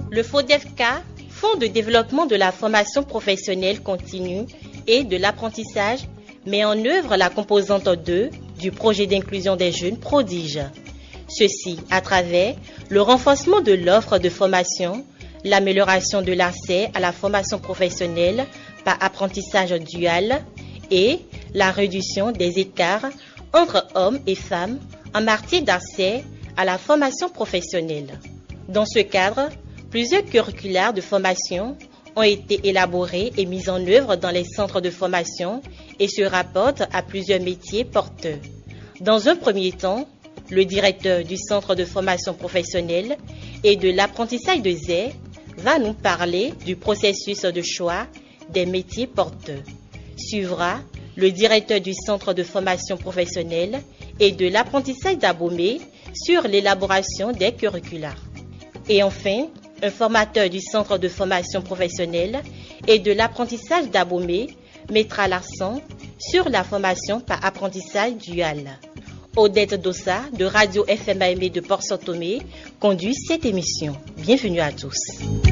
Le FODEFK, Fonds de développement de la formation professionnelle continue et de l'apprentissage, met en œuvre la composante 2 du projet d'inclusion des jeunes prodiges. Ceci à travers le renforcement de l'offre de formation, l'amélioration de l'accès à la formation professionnelle par apprentissage dual et la réduction des écarts entre hommes et femmes en matière d'accès à la formation professionnelle. Dans ce cadre, plusieurs curriculaires de formation ont été élaborés et mis en œuvre dans les centres de formation et se rapportent à plusieurs métiers porteurs. Dans un premier temps, le directeur du centre de formation professionnelle et de l'apprentissage de ZE va nous parler du processus de choix des métiers porteurs. Suivra le directeur du centre de formation professionnelle et de l'apprentissage d'Abomey sur l'élaboration des curriculaires. Et enfin, un formateur du centre de formation professionnelle et de l'apprentissage d'Abomey mettra l'accent sur la formation par apprentissage dual. Odette Dossa de Radio FMAME de Port-Saint-Thomé conduit cette émission. Bienvenue à tous.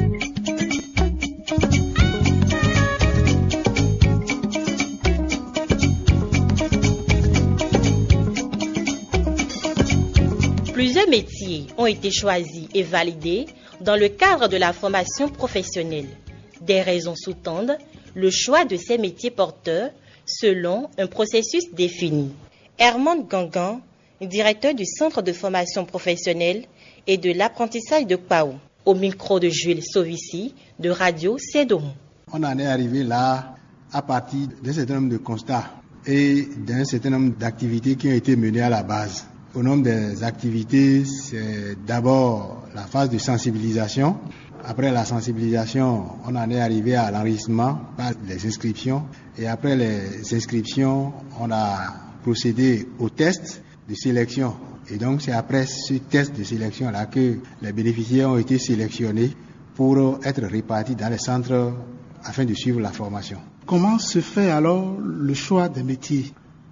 Plusieurs métiers ont été choisis et validés dans le cadre de la formation professionnelle. Des raisons sous-tendent le choix de ces métiers porteurs selon un processus défini. Herman Gangan, directeur du Centre de formation professionnelle et de l'apprentissage de Pau, au micro de Jules Sovici de Radio Cédon. On en est arrivé là à partir d'un certain nombre de constats et d'un certain nombre d'activités qui ont été menées à la base. Au nombre des activités, c'est d'abord la phase de sensibilisation. Après la sensibilisation, on en est arrivé à l'enregistrement par les inscriptions. Et après les inscriptions, on a procédé au test de sélection. Et donc, c'est après ce test de sélection-là que les bénéficiaires ont été sélectionnés pour être répartis dans les centres afin de suivre la formation. Comment se fait alors le choix des métiers ?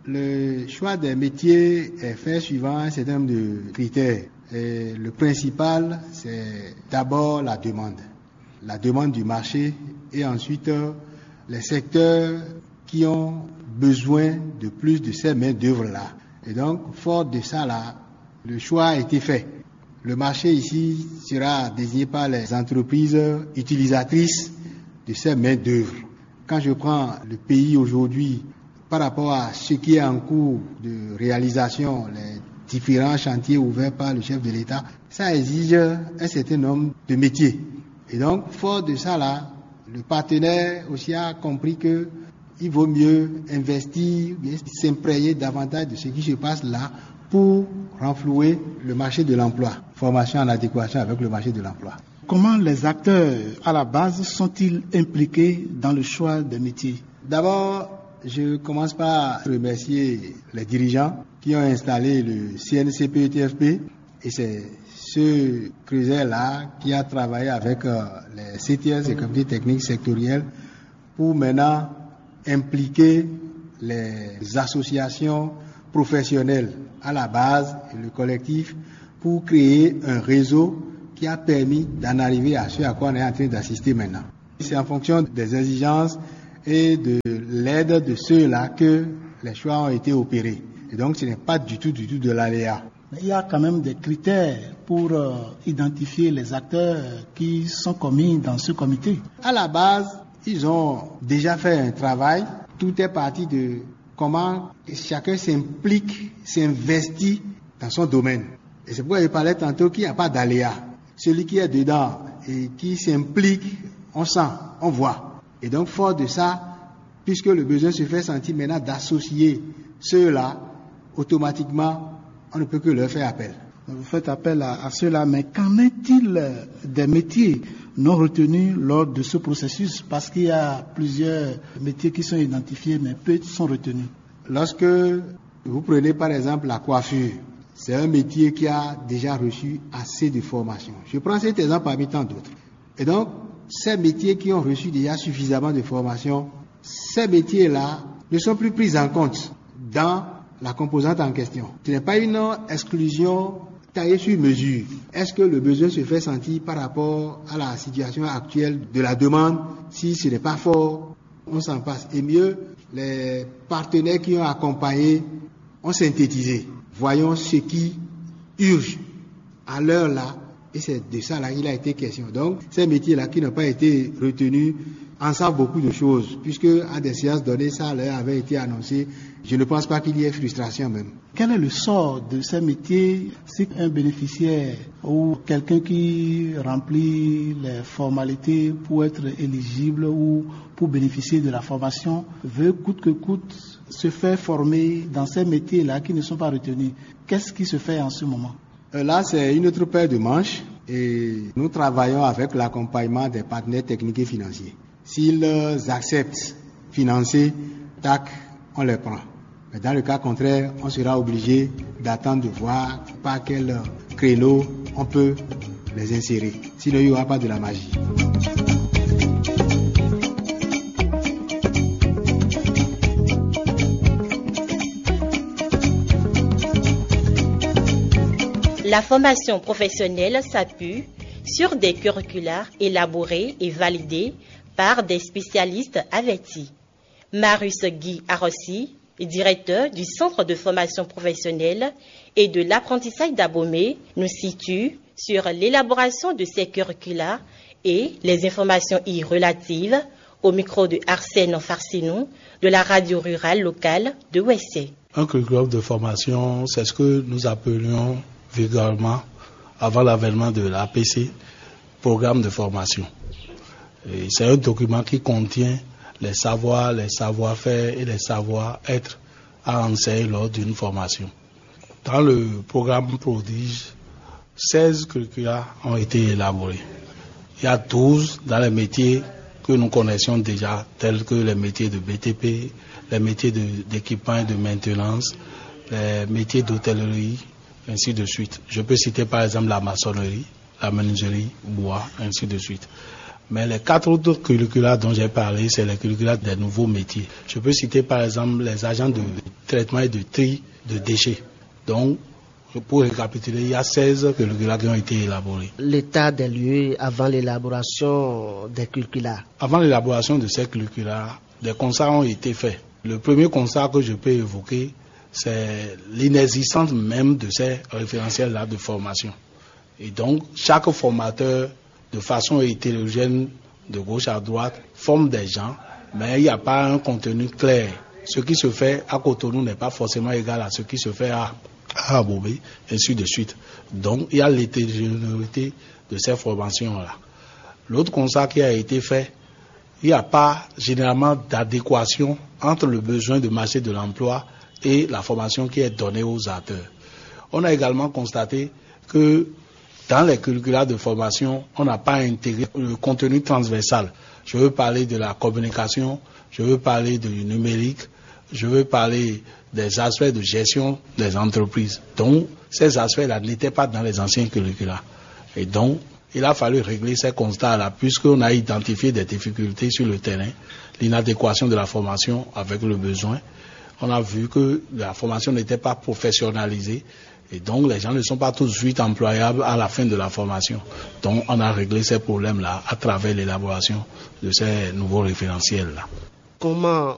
Le choix des métiers est fait suivant un certain nombre de critères. Et le principal, c'est d'abord la demande du marché et ensuite les secteurs qui ont besoin de plus de ces main-d'œuvre-là. Et donc, fort de ça, là, le choix a été fait. Le marché ici sera désigné par les entreprises utilisatrices de ces main-d'œuvre. Quand je prends le pays aujourd'hui, par rapport à ce qui est en cours de réalisation, les différents chantiers ouverts par le chef de l'État, ça exige un certain nombre de métiers. Et donc, fort de ça là, le partenaire aussi a compris que il vaut mieux investir, s'imprégner davantage de ce qui se passe là pour renflouer le marché de l'emploi. Formation en adéquation avec le marché de l'emploi. Comment les acteurs à la base sont-ils impliqués dans le choix des métiers ? D'abord, je commence par remercier les dirigeants qui ont installé le CNCPETFP et c'est ce creuset-là qui a travaillé avec les CTS et comités techniques sectoriels pour maintenant impliquer les associations professionnelles à la base et le collectif pour créer un réseau qui a permis d'en arriver à ce à quoi on est en train d'assister maintenant. C'est en fonction des exigences et de l'aide de ceux-là que les choix ont été opérés. Et donc, ce n'est pas du tout de l'aléa. Mais il y a quand même des critères pour identifier les acteurs qui sont commis dans ce comité. À la base, ils ont déjà fait un travail. Tout est parti de comment chacun s'implique, s'investit dans son domaine. Et c'est pourquoi je parlais tantôt qu'il n'y a pas d'aléa. Celui qui est dedans et qui s'implique, on sent, on voit. Et donc, fort de ça, puisque le besoin se fait sentir maintenant d'associer ceux-là, automatiquement, on ne peut que leur faire appel. Vous faites appel à ceux-là, mais qu'en est-il des métiers non retenus lors de ce processus? Parce qu'il y a plusieurs métiers qui sont identifiés, mais peu sont retenus. Lorsque vous prenez par exemple la coiffure, c'est un métier qui a déjà reçu assez de formation. Je prends cet exemple parmi tant d'autres. Et donc, ces métiers qui ont reçu déjà suffisamment de formation, ces métiers-là ne sont plus pris en compte dans la composante en question. Ce n'est pas une exclusion taillé sur mesure. Est-ce que le besoin se fait sentir par rapport à la situation actuelle de la demande? Si ce n'est pas fort, on s'en passe. Et mieux, les partenaires qui ont accompagné ont synthétisé. Voyons ce qui urge à l'heure là, et c'est de ça là qu'il a été question. Donc, ces métiers-là qui n'ont pas été retenus en savent beaucoup de choses, puisque à des séances données, ça leur avait été annoncé. Je ne pense pas qu'il y ait frustration même. Quel est le sort de ces métiers si un bénéficiaire ou quelqu'un qui remplit les formalités pour être éligible ou pour bénéficier de la formation veut coûte que coûte se faire former dans ces métiers-là qui ne sont pas retenus? Qu'est-ce qui se fait en ce moment? Là, c'est une autre paire de manches et nous travaillons avec l'accompagnement des partenaires techniques et financiers. S'ils acceptent financer, tac, on les prend. Mais dans le cas contraire, on sera obligé d'attendre de voir par quel créneau on peut les insérer. Sinon, il n'y aura pas de la magie. La formation professionnelle s'appuie sur des curricula élaborés et validés par des spécialistes avertis. Marius Guy Arossi, directeur du Centre de formation professionnelle et de l'apprentissage d'Abomey, nous situe sur l'élaboration de ces curricula et les informations y relatives au micro de Arsène Farcinou de la radio rurale locale de Ouessé. Un curriculum de formation, c'est ce que nous appelions vulgairement, avant l'avènement de l'APC, programme de formation. Et c'est un document qui contient les savoirs, les savoir-faire et les savoir-être à enseigner lors d'une formation. Dans le programme Prodige, 16 curricula ont été élaborés. Il y a 12 dans les métiers que nous connaissions déjà, tels que les métiers de BTP, les métiers d'équipement et de maintenance, les métiers d'hôtellerie, ainsi de suite. Je peux citer par exemple la maçonnerie, la menuiserie, bois, ainsi de suite. Mais les 4 autres curricula dont j'ai parlé, c'est les curricula des nouveaux métiers. Je peux citer par exemple les agents de traitement et de tri de déchets. Donc, pour récapituler, il y a 16 curricula qui ont été élaborés. L'état des lieux avant l'élaboration des curricula. Avant l'élaboration de ces curricula, des constats ont été faits. Le premier constat que je peux évoquer, c'est l'inexistence même de ces référentiels-là de formation. Et donc, chaque formateur, de façon hétérogène, de gauche à droite, forme des gens, mais il n'y a pas un contenu clair. Ce qui se fait à Cotonou n'est pas forcément égal à ce qui se fait à Abomey, ainsi de suite. Donc, il y a l'hétérogénéité de ces formations-là. L'autre constat qui a été fait, il n'y a pas généralement d'adéquation entre le besoin de marché de l'emploi et la formation qui est donnée aux acteurs. On a également constaté que dans les curricula de formation, on n'a pas intégré le contenu transversal. Je veux parler de la communication, je veux parler du numérique, je veux parler des aspects de gestion des entreprises. Donc, ces aspects-là n'étaient pas dans les anciens curricula. Et donc, il a fallu régler ces constats-là, puisqu'on a identifié des difficultés sur le terrain, l'inadéquation de la formation avec le besoin. On a vu que la formation n'était pas professionnalisée et donc les gens ne sont pas tous de suite employables à la fin de la formation. Donc on a réglé ces problèmes-là à travers l'élaboration de ces nouveaux référentiels-là. Comment